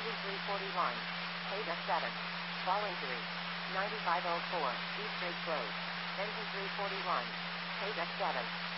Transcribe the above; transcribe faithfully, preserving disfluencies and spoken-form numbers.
Engine three forty-one. K D A seven. Ball injury. ninety-five oh four, East Ridge Road. Engine three forty-one. K D A seven.